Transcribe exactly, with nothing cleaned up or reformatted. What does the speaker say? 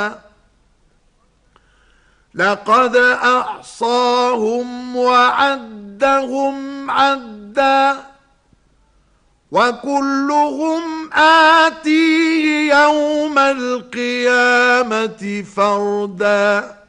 لقد أحصاهم وعدهم عدا وكلهم آتيه يوم القيامة فردا